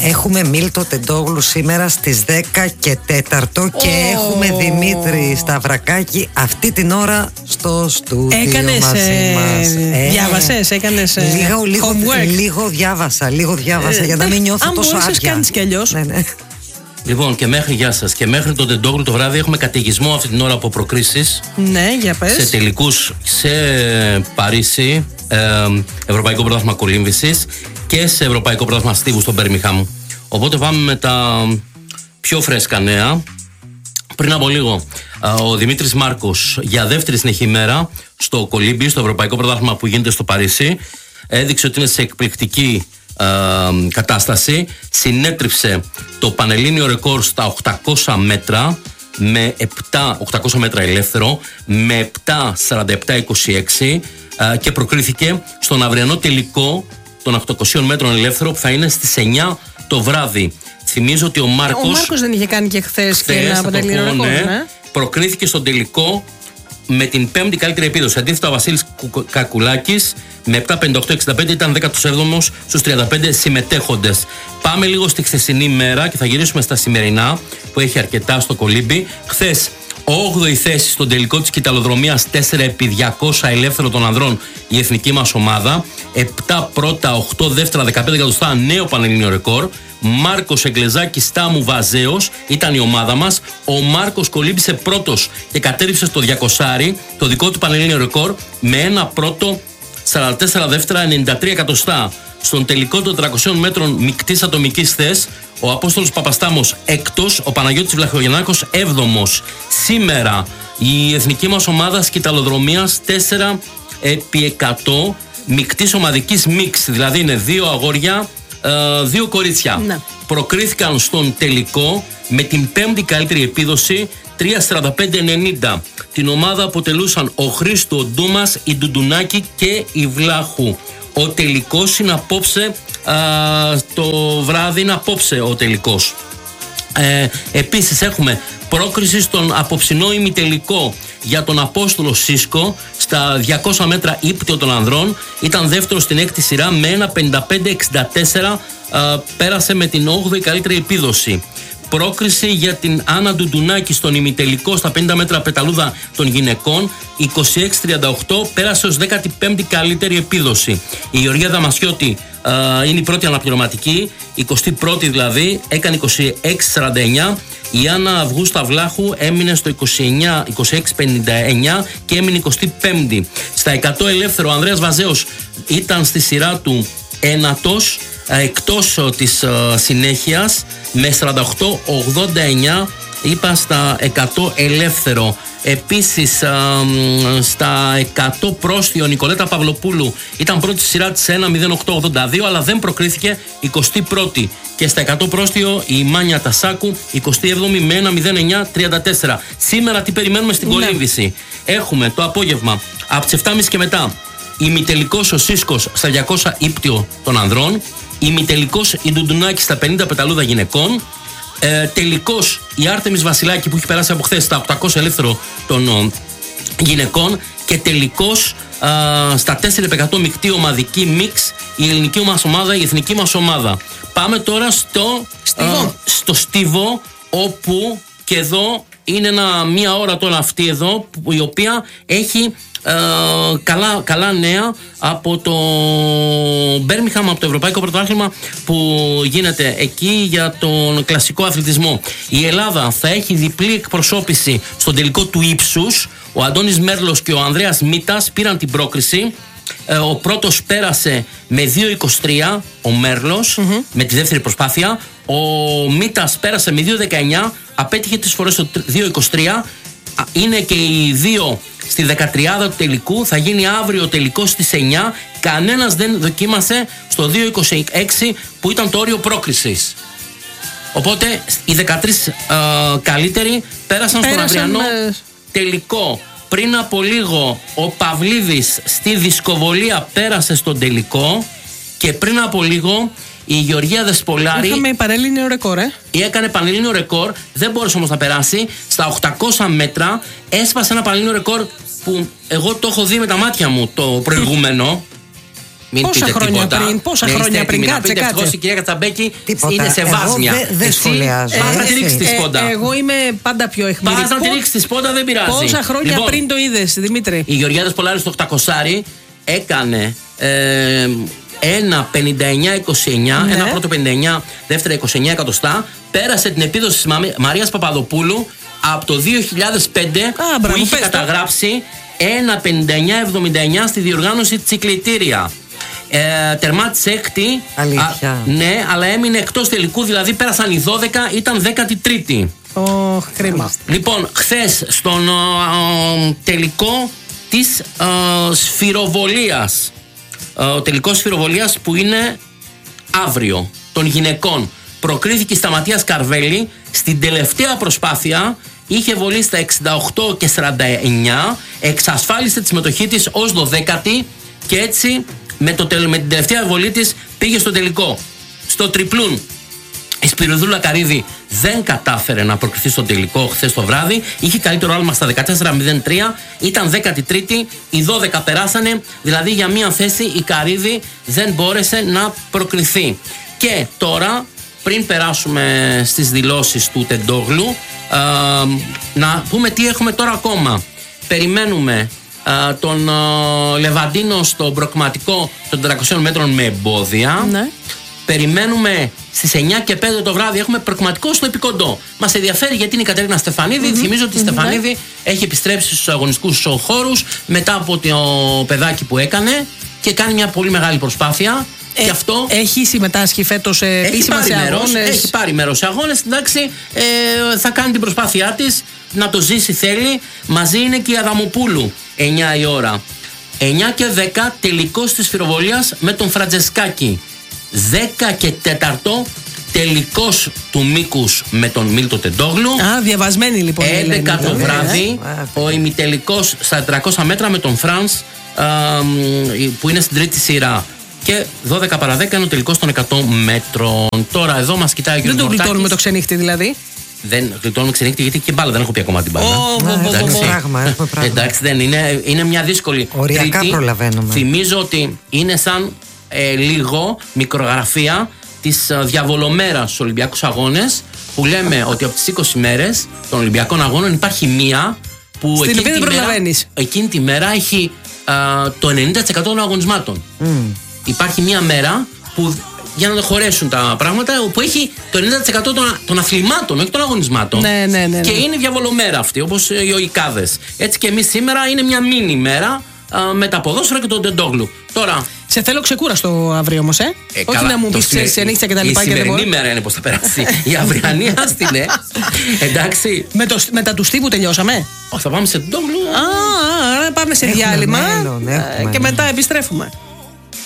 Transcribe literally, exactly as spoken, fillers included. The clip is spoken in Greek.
Έχουμε Μίλτο Τεντόγλου σήμερα στις δέκα και τέσσερα και oh. έχουμε Δημήτρη Σταυρακάκη αυτή την ώρα στο στούντιο. Έκανες, μαζί ε, μας. Ε, διάβασες, έκανες λίγο, λίγο, homework. Λίγο διάβασα, λίγο διάβασα ε, για να μην νιώθω αν τόσο άδεια. Αν μπορούσες κάνεις κι αλλιώς. Ναι, ναι. Λοιπόν, και μέχρι, γεια σας, και μέχρι τον Τεντόγλου το βράδυ έχουμε καταιγισμό αυτή την ώρα από προκρίσεις. Ναι, για πες. Σε τελικούς σε Παρίσι, ε, Ευρωπαϊκό Πρωτάθλημα Κολύμβησης και σε Ευρωπαϊκό Πρωτάθλημα Στίβου στον Μπέρμιγχαμ. Οπότε πάμε με τα πιο φρέσκα νέα. Πριν από λίγο, ο Δημήτρης Μάρκος για δεύτερη συνεχή μέρα στο Κολύμπι, στο Ευρωπαϊκό Πρωτάθλημα που γίνεται στο Παρίσι, έδειξε ότι είναι σε εκπληκτική ε, κατάσταση. Συνέτριψε το πανελλήνιο ρεκόρ στα οκτακόσια μέτρα με επτά, οκτακόσια μέτρα ελεύθερο με επτά σαράντα επτά είκοσι έξι ε, και προκρίθηκε στον αυριανό τελικό των οκτακοσίων μέτρων ελεύθερο που θα είναι στις εννιά το βράδυ. Θυμίζω ότι ο Μάρκος. Ο Μάρκος δεν είχε κάνει και χθες και ένα πανελλήνιο ρεκόρ, ναι. ναι. Προκρίθηκε στον τελικό με την πέμπτη καλύτερη επίδοση. Αντίθετα, ο Βασίλης Κακουλάκης με επτά πενήντα οκτώ εξήντα πέντε ήταν δέκατος έβδομος στους τριάντα πέντε συμμετέχοντες. Πάμε λίγο στη χθεσινή μέρα και θα γυρίσουμε στα σημερινά που έχει αρκετά στο Κολύμπι. Χθες, όγδοη θέση στον τελικό της κυταλοδρομίας τέσσερα επί διακόσια ελεύθερο των ανδρών η εθνική μας ομάδα. επτά πρώτα, οκτώ δεύτερα, δεκαπέντε εκατοστά νέο πανελλήνιο ρεκόρ. Μάρκος Εγκλεζάκης Στάμου Βαζέος ήταν η ομάδα μας. Ο Μάρκος κολύμπησε πρώτος και κατέριψε στο διακόσια το δικό του πανελλήνιο ρεκόρ με ένα πρώτο, σαράντα τέσσερα δεύτερα, ενενήντα τρία εκατοστά. Στον τελικό των τριακοσίων μέτρων μικτής ατομικής θέσης, ο Απόστολος Παπαστάμος έκτος, ο Παναγιώτης Βλαχογεννάκος έβδομος. Σήμερα η εθνική μας ομάδα σκυταλοδρομίας τέσσερα επί εκατό μικτής ομαδικής μίξ, δηλαδή είναι δύο αγόρια, ε, δύο κορίτσια. Ναι. Προκρίθηκαν στον τελικό με την πέμπτη καλύτερη επίδοση τρία σαράντα πέντε ενενήντα. Την ομάδα αποτελούσαν ο Χρήστο, ο Ντούμας, η Ντουντουνάκη και η Βλάχου. Ο τελικός είναι απόψε, α, το βράδυ είναι απόψε ο τελικός. Ε, επίσης έχουμε πρόκριση στον απόψινό ημιτελικό για τον Απόστολο Σίσκο στα διακόσια μέτρα ύπτιο των ανδρών. Ήταν δεύτερος στην έκτη σειρά με ένα πενήντα πέντε εξήντα τέσσερα, α, πέρασε με την όγδοη καλύτερη επίδοση. Πρόκριση για την Άννα Ντουντουνάκη στον ημιτελικό στα πενήντα μέτρα πεταλούδα των γυναικών, είκοσι έξι τριάντα οκτώ, πέρασε ως δέκατη πέμπτη καλύτερη επίδοση. Η Γεωργία Δαμασιώτη α, είναι η πρώτη αναπληρωματική, εικοστή πρώτη δηλαδή, έκανε είκοσι έξι σαράντα εννιά. Η Άννα Αυγούστα Βλάχου έμεινε στο είκοσι έξι πενήντα εννιά και έμεινε εικοστή πέμπτη. Στα εκατό ελεύθερο, ο Ανδρέας Βαζέος ήταν στη σειρά του ένατος, εκτός της uh, συνέχειας με σαράντα οκτώ ογδόντα εννιά, είπα στα εκατό ελεύθερο. Επίσης uh, στα εκατό πρόστιο, Νικολέτα Παυλοπούλου ήταν πρώτη στη σειρά της ένα μηδέν οκτώ ογδόντα δύο, αλλά δεν προκρίθηκε, εικοστή πρώτη. Και στα εκατό πρόστιο η Μάνια Τασάκου εικοστή έβδομη με ένα μηδέν εννιά τριάντα τέσσερα. Σήμερα τι περιμένουμε στην κολύμβηση? Έχουμε το απόγευμα από τις επτά και μισή και μετά ημιτελικός ο Σίσκος στα διακόσια ύπτιο των ανδρών, ημιτελικός η Ντουντουνάκη στα πενήντα πεταλούδα γυναικών, ε, τελικός η Άρτεμις Βασιλάκη που έχει περάσει από χθες στα οκτακόσια ελεύθερο των ο, γυναικών και τελικός α, στα τέσσερα επί εκατό μεικτή ομαδική μίξ η ελληνική μας ομάδα, η εθνική μας ομάδα. Πάμε τώρα στο Στίβο, α, στο Στίβο, όπου και εδώ είναι ένα, μία ώρα τώρα αυτή εδώ που, η οποία έχει Uh, καλά, καλά νέα από το Μπέρμιγχαμ, από το Ευρωπαϊκό Πρωτάθλημα που γίνεται εκεί για τον κλασικό αθλητισμό. Η Ελλάδα θα έχει διπλή εκπροσώπηση στον τελικό του ύψους. Ο Αντώνης Μέρλος και ο Ανδρέας Μίτας πήραν την πρόκριση. Uh, ο πρώτος πέρασε με δύο είκοσι τρία, ο Μέρλος, mm-hmm. με τη δεύτερη προσπάθεια. Ο Μίτας πέρασε με δύο δεκαεννιά, απέτυχε τις φορές το δύο είκοσι τρία. Είναι και οι δύο στη δεκατριάδα του τελικού. Θα γίνει αύριο ο τελικός στις εννιά. Κανένας δεν δοκίμασε στο δύο είκοσι έξι που ήταν το όριο πρόκρισης. Οπότε οι δεκατρείς ε, καλύτεροι πέρασαν, πέρασαν στον αυριανό με... τελικό. Πριν από λίγο ο Παυλίδης στη δισκοβολία πέρασε στον τελικό. Και πριν από λίγο η Γεωργία Δεσπολάρη είχαμε πανελλήνιο ρεκόρ, ε. έκανε πανελλήνιο ρεκόρ, δεν μπόρεσε όμως να περάσει. Στα οκτακόσια μέτρα έσπασε ένα πανελλήνιο ρεκόρ που εγώ το έχω δει με τα μάτια μου το προηγούμενο. Μην πόσα πείτε χρόνια τίποτα. πριν, πόσα Ναι, είστε χρόνια πριν, έτοιμοι να κάτσε, πείτε, κάτσε. ευτυχώς η κυρία Κατσαμπέκη Τίποτα. είναι σε Εγώ βάσμια. δεν- δεν Εσύ σχολιάζω. Πας να τη Έτσι. ρίξεις τη Ε, σπόντα. εγώ είμαι πάντα πιο αιχμηρή. Πας να τη Πο- ρίξεις τη σπόντα, δεν πειράζει. Πόσα χρόνια Λοιπόν, πριν το είδες, Δημήτρη? η Γεωργιάδας Πολάρης στο οκτακόσια έκανε ε, ένα πενήντα εννιά είκοσι εννιά, Ναι. ένα πρώτο πενήντα εννιά, δεύτερα είκοσι εννιά εκατοστά. Πέρασε την επίδοση της Μαμ- Μαρίας Παπαδοπούλου από το δύο χιλιάδες πέντε μπράβο, που είχε πες το. καταγράψει ένα πενήντα εννιά εβδομήντα εννιά στη διοργάνωση Τσικλητήρια. Ε, τερμάτισε έκτη. Αλήθεια. Α, ναι, αλλά έμεινε εκτός τελικού, δηλαδή πέρασαν οι δώδεκα, ήταν δέκατη τρίτη. Ωχ, κρίμα. Λοιπόν, χθες στον α, α, τελικό της α, σφυροβολίας, α, ο τελικός σφυροβολίας που είναι αύριο, των γυναικών, προκρίθηκε η Σταματίας Καρβέλη. Στην τελευταία προσπάθεια είχε βολή στα εξήντα οκτώ και σαράντα εννιά, εξασφάλισε τη συμμετοχή της ως δωδέκατη και έτσι με, το, τελ- με την τελευταία βολή της πήγε στο τελικό. Στο τριπλούν η Σπυριδούλα Καρύδη δεν κατάφερε να προκριθεί στο τελικό χθες το βράδυ. Είχε καλύτερο άλμα στα δεκατέσσερα μηδέν τρία. Ήταν δέκατη τρίτη. Οι δώδεκα περάσανε. Δηλαδή για μία θέση η Καρύδη δεν μπόρεσε να προκριθεί. Και τώρα, πριν περάσουμε στις δηλώσεις του Τεντόγλου, α, να πούμε τι έχουμε τώρα ακόμα. Περιμένουμε α, τον α, Λεβαντίνο στο προκριματικό των τετρακοσίων μέτρων με εμπόδια. Ναι. Περιμένουμε στις εννιά και πέντε το βράδυ. Έχουμε προκριματικό στο επικοντό. Μας ενδιαφέρει γιατί είναι η Κατερίνα Στεφανίδη. Mm-hmm. Θυμίζω ότι η Στεφανίδη mm-hmm. έχει επιστρέψει στους αγωνιστικούς χώρους μετά από το παιδάκι που έκανε και κάνει μια πολύ μεγάλη προσπάθεια. Ε, και αυτό έχει συμμετάσχει φέτος σε επίσημα σε μέρος, αγώνες. έχει πάρει μέρος σε αγώνες. Εντάξει, ε, θα κάνει την προσπάθειά της να το ζήσει, θέλει. Μαζί είναι και η Αδαμοπούλου εννιά η ώρα. εννιά και δέκα τελικός της σφυροβολίας με τον Φραντζεσκάκη. δέκα και τέσσερα τελικός του Μίκους με τον Μίλτο Τεντόγλου. Α, διαβασμένη λοιπόν. η Ελένη, έντεκα το δηλαδή, βράδυ ε. ο ημιτελικός στα τετρακόσια μέτρα με τον Φρανς που είναι στην τρίτη σειρά. Και δώδεκα παρά δέκα είναι ο τελικός των εκατό μέτρων. Τώρα εδώ μας κοιτάει ο κ. Δεν το Μορτάκης. γλιτώνουμε το ξενύχτη δηλαδή. Δεν γλιτώνουμε ξενύχτη γιατί και μπάλα δεν έχω πει ακόμα την μπάλα. Ω, Ναι, βο, βο, έχουμε βο, βο. πράγμα, έχουμε πράγμα. Εντάξει, δεν είναι, είναι μια δύσκολη. Οριακά Τρίτη, προλαβαίνουμε. Θυμίζω ότι είναι σαν ε, λίγο μικρογραφία της ε, διαβολομέρας στους Ολυμπιακούς Αγώνες που λέμε ότι από τις είκοσι μέρες των Ολυμπιακών Αγώνων υπάρχει μία που Στην εκείνη οποία δεν τη, μέρα, προλαβαίνεις. εκείνη τη μέρα έχει α, το ενενήντα τοις εκατό των αγωνισμάτων. Mm. Υπάρχει μία μέρα που για να χωρέσουν τα πράγματα που έχει το ενενήντα τοις εκατό των, των αθλημάτων, όχι των αγωνισμάτων. Ναι, ναι, ναι, Και ναι. είναι διαβολομέρα αυτή, όπως οι οικάδες. Έτσι και εμείς σήμερα είναι μια μίνι μέρα α, με τα ποδόσφαιρα και τον Τεντόγλου. Τώρα. Σε θέλω ξεκούραστο αύριο όμως, ε. Ε, Όχι καλά, να μου το πεις σημε- ξέρεις ανήξια και τα η λοιπά και δεν σημερινή μπορώ. μέρα είναι πως θα περάσει. Η αυριανή άστινε. Εντάξει. Με, το, με τα του τύπου τελειώσαμε. Όχι, θα πάμε σε Τεντόγλου. Α, άρα πάμε σε Έχουμε διάλειμμα μέλλον, ε, έχουμε. και μετά επιστρέφουμε.